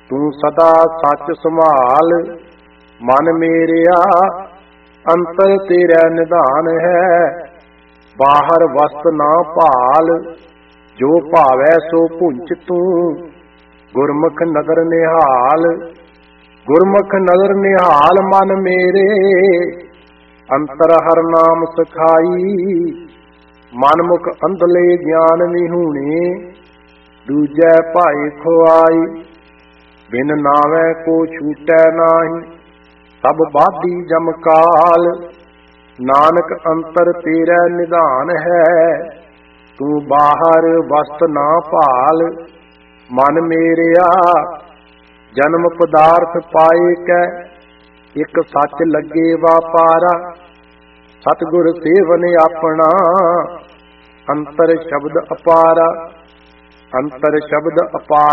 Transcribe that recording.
ਤੂੰ ਸਦਾ ਸੱਚ ਸੰਭਾਲ। ਮਨ ਮੇਰਿਆ ਅੰਤਰ ਤੇਰਾ ਨਿਧਾਨ ਹੈ, ਬਾਹਰ ਵਸਤ ਨਾ ਭਾਲ। ਜੋ ਭਾਵੈ ਸੋ ਭੁੰਚ ਤੂੰ, ਗੁਰਮੁਖ ਨਦਰ ਨਿਹਾਲ। ਗੁਰਮੁਖ ਨਦਰ ਨਿਹਾਲ ਮਨ ਮੇਰੇ, ਅੰਤਰ ਹਰ ਨਾਮ ਸਖਾਈ। ਮਨ ਮੁਖ ਅੰਧਲੇ ਗਿਆਨ ਨਿਹੂਣੇ, ਦੂਜੈ ਭਾਈ ਖੁਆਈ। ਬਿਨ ਨਾਵੈ ਕੋ ਛੂਟੈ ਨਾਹੀ, ਸਭ ਬਾਧੀ ਜਮ ਕਾਲ। ਨਾਨਕ ਅੰਤਰ ਤੇਰਾ ਨਿਧਾਨ ਹੈ, ਤੂੰ ਬਾਹਰ ਵਸਤ ਨਾ ਭਾਲ। ਮਨ ਮੇਰਿਆ ਜਨਮ ਪਦਾਰਥ ਪਾਏ ਕੈ, ਇੱਕ ਸੱਚ ਲੱਗੇ ਵਾਪਾਰਾ। ਸਤਿਗੁਰ ਸੇਵਨ ਆਪਣਾ, ਅੰਤਰ ਸ਼ਬਦ ਅਪਾਰਾ। ਅੰਤਰ ਸ਼ਬਦ ਅਪਾਰਾ